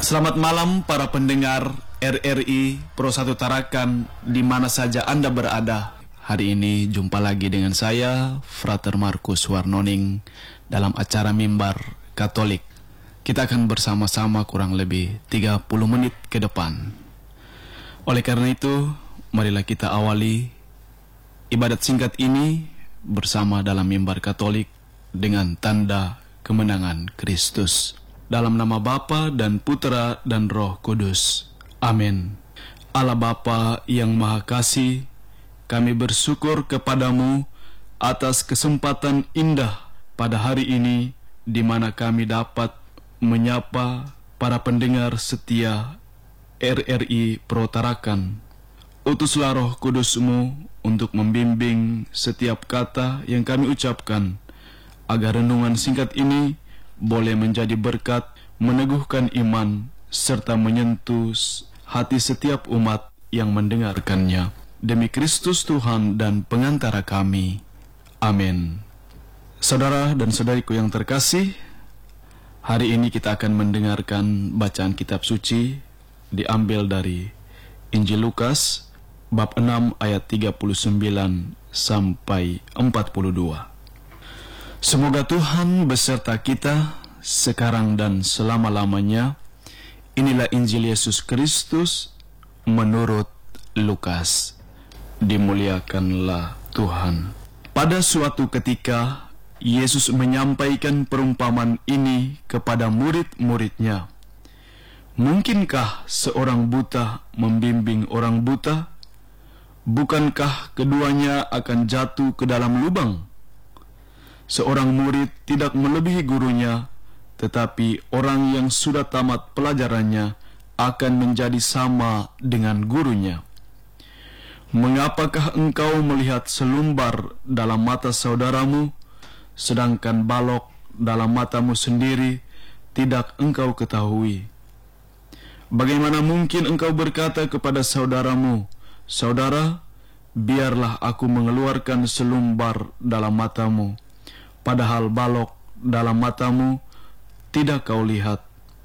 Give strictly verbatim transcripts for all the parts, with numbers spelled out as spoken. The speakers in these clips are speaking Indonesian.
Selamat malam para pendengar R R I Pro satu Tarakan di mana saja Anda berada. Hari ini jumpa lagi dengan saya, Frater Markus Warnoning, dalam acara Mimbar Katolik. Kita akan bersama-sama kurang lebih tiga puluh menit ke depan. Oleh karena itu, marilah kita awali ibadat singkat ini bersama dalam Mimbar Katolik dengan tanda kemenangan Kristus. Dalam nama Bapa dan Putera dan Roh Kudus. Amin. Allah Bapa yang Maha Kasih, kami bersyukur kepadamu atas kesempatan indah pada hari ini di mana kami dapat menyapa para pendengar setia R R I Pro Tarakan. Utuslah Roh Kudus-Mu untuk membimbing setiap kata yang kami ucapkan, agar renungan singkat ini boleh menjadi berkat, meneguhkan iman, serta menyentuh hati setiap umat yang mendengarkannya. Demi Kristus Tuhan dan pengantara kami. Amin. Saudara dan saudariku yang terkasih, hari ini kita akan mendengarkan bacaan kitab suci diambil dari Injil Lukas bab enam ayat tiga puluh sembilan sampai empat puluh dua. Semoga Tuhan beserta kita sekarang dan selama-lamanya. Inilah Injil Yesus Kristus menurut Lukas. Dimuliakanlah Tuhan. Pada suatu ketika, Yesus menyampaikan perumpamaan ini kepada murid-muridnya. Mungkinkah seorang buta membimbing orang buta? Bukankah keduanya akan jatuh ke dalam lubang? Seorang murid tidak melebihi gurunya, tetapi orang yang sudah tamat pelajarannya akan menjadi sama dengan gurunya. Mengapakah engkau melihat selumbar dalam mata saudaramu, sedangkan balok dalam matamu sendiri tidak engkau ketahui? Bagaimana mungkin engkau berkata kepada saudaramu, "Saudara, biarlah aku mengeluarkan selumbar dalam matamu," padahal balok dalam matamu tidak kau lihat?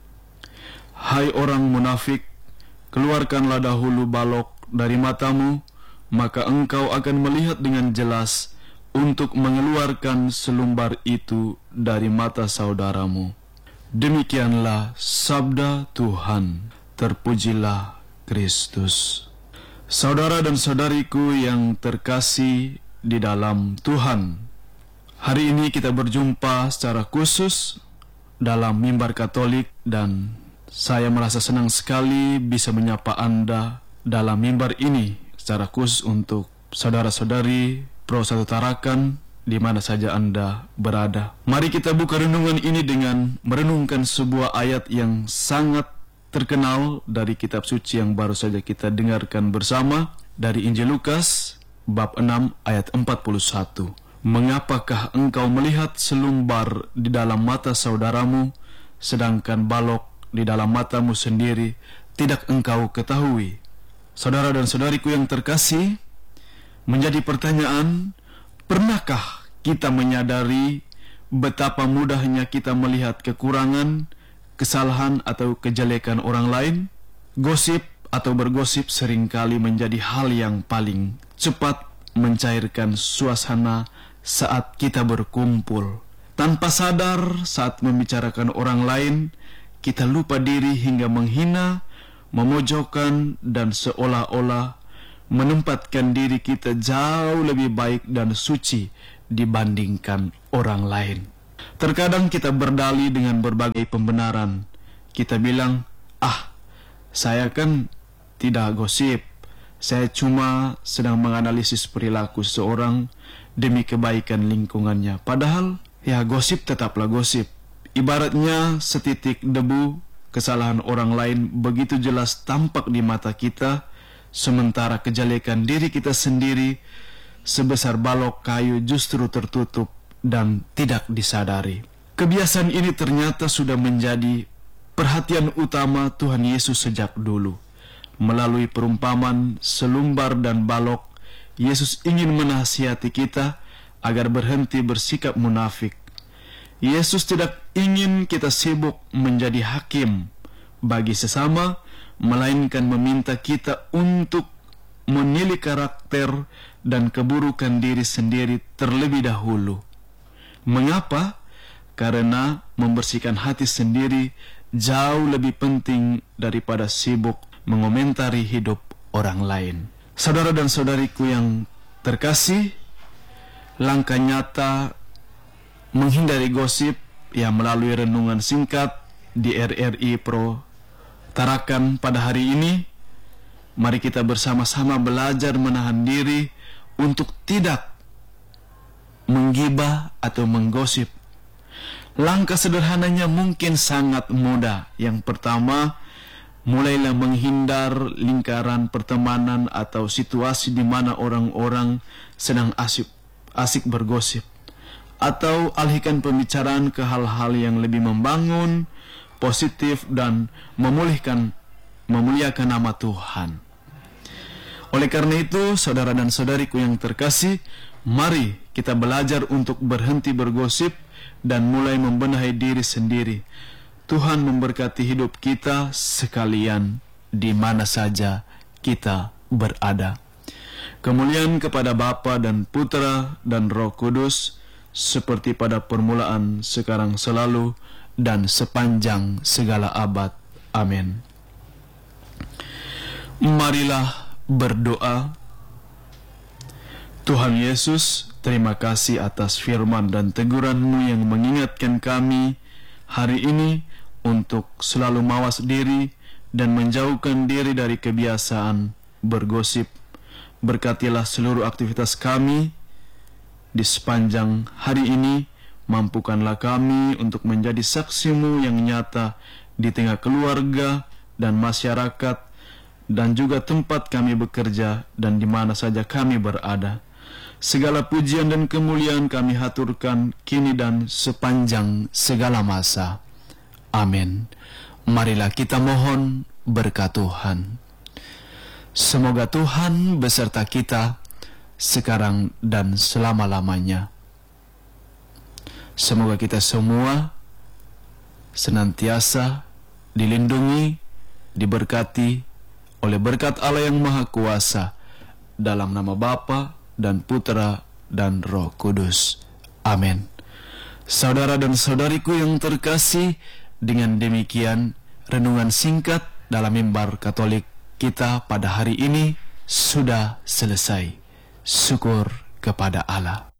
Hai orang munafik, keluarkanlah dahulu balok dari matamu, maka engkau akan melihat dengan jelas untuk mengeluarkan selumbar itu dari mata saudaramu. Demikianlah sabda Tuhan. Terpujilah Kristus. Saudara dan saudariku yang terkasih di dalam Tuhan, hari ini kita berjumpa secara khusus dalam Mimbar Katolik, dan saya merasa senang sekali bisa menyapa Anda dalam mimbar ini secara khusus untuk saudara-saudari Pro satu Tarakan di mana saja Anda berada. Mari kita buka renungan ini dengan merenungkan sebuah ayat yang sangat terkenal dari kitab suci yang baru saja kita dengarkan bersama dari Injil Lukas bab enam ayat empat puluh satu. Mengapakah engkau melihat selumbar di dalam mata saudaramu, sedangkan balok di dalam matamu sendiri tidak engkau ketahui? Saudara dan saudariku yang terkasih, menjadi pertanyaan, pernahkah kita menyadari betapa mudahnya kita melihat kekurangan, kesalahan atau kejelekan orang lain? Gosip atau bergosip seringkali menjadi hal yang paling cepat mencairkan suasana saat kita berkumpul. Tanpa sadar, saat membicarakan orang lain, kita lupa diri hingga menghina, memojokkan, dan seolah-olah menempatkan diri kita jauh lebih baik dan suci dibandingkan orang lain. Terkadang kita berdalih dengan berbagai pembenaran. Kita bilang, ah, saya kan tidak gosip. Saya cuma sedang menganalisis perilaku seorang demi kebaikan lingkungannya. Padahal, ya gosip tetaplah gosip. Ibaratnya setitik debu, kesalahan orang lain begitu jelas tampak di mata kita, sementara kejelekan diri kita sendiri sebesar balok kayu justru tertutup dan tidak disadari. Kebiasaan ini ternyata sudah menjadi perhatian utama Tuhan Yesus sejak dulu. Melalui perumpamaan selumbar dan balok, Yesus ingin menasihati kita agar berhenti bersikap munafik. Yesus tidak ingin kita sibuk menjadi hakim, bagi sesama, melainkan meminta kita untuk menilai karakter dan keburukan diri sendiri terlebih dahulu. Mengapa? Karena membersihkan hati sendiri jauh lebih penting daripada sibuk mengomentari hidup orang lain. Saudara dan saudariku yang terkasih, langkah nyata menghindari gosip yang melalui renungan singkat di R R I Pro Tarakan pada hari ini, mari kita bersama-sama belajar menahan diri untuk tidak menggibah atau menggosip. Langkah sederhananya mungkin sangat mudah. Yang pertama, mulailah menghindar lingkaran pertemanan atau situasi di mana orang-orang sedang asik, asik bergosip. Atau alihkan pembicaraan ke hal-hal yang lebih membangun, positif, dan memulihkan, memuliakan nama Tuhan. Oleh karena itu, saudara dan saudariku yang terkasih, mari kita belajar untuk berhenti bergosip dan mulai membenahi diri sendiri. Tuhan memberkati hidup kita sekalian di mana saja kita berada. Kemuliaan kepada Bapa dan Putra dan Roh Kudus, seperti pada permulaan, sekarang, selalu, dan sepanjang segala abad. Amin. Marilah berdoa. Tuhan Yesus, terima kasih atas firman dan teguran-Mu yang mengingatkan kami hari ini untuk selalu mawas diri dan menjauhkan diri dari kebiasaan bergosip. Berkatilah seluruh aktivitas kami di sepanjang hari ini. Mampukanlah kami untuk menjadi saksi-Mu yang nyata di tengah keluarga dan masyarakat, dan juga tempat kami bekerja dan di mana saja kami berada. Segala pujian dan kemuliaan kami haturkan kini dan sepanjang segala masa. Amin. Marilah kita mohon berkat Tuhan. Semoga Tuhan beserta kita sekarang dan selama-lamanya. Semoga kita semua senantiasa dilindungi, diberkati oleh berkat Allah yang Maha Kuasa, dalam nama Bapa dan Putra dan Roh Kudus. Amin. Saudara dan saudariku yang terkasih, dengan demikian renungan singkat dalam mimbar Katolik kita pada hari ini sudah selesai. Syukur kepada Allah.